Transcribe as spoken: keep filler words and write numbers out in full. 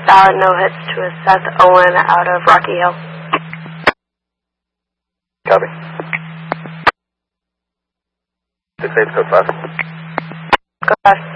Solid no hits to a Seth Owen out of Rocky Hill. Copy. six eight, code five. Code five.